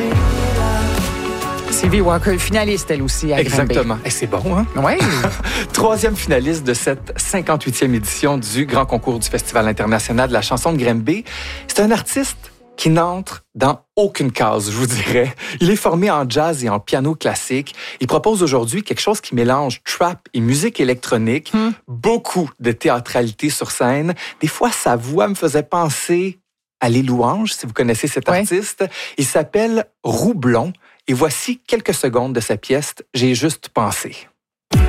Sylvie Walker, finaliste, elle aussi, à Granby. Exactement. Et c'est bon, hein? Oui. Troisième finaliste de cette 58e édition du Grand Concours du Festival international de la chanson de Granby. C'est un artiste qui n'entre dans aucune case, je vous dirais. Il est formé en jazz et en piano classique. Il propose aujourd'hui quelque chose qui mélange trap et musique électronique. Beaucoup de théâtralité sur scène. Des fois, sa voix me faisait penser à Les Louanges, si vous connaissez cet artiste. Il s'appelle Roublon. Et voici quelques secondes de sa pièce « J'ai juste pensé ».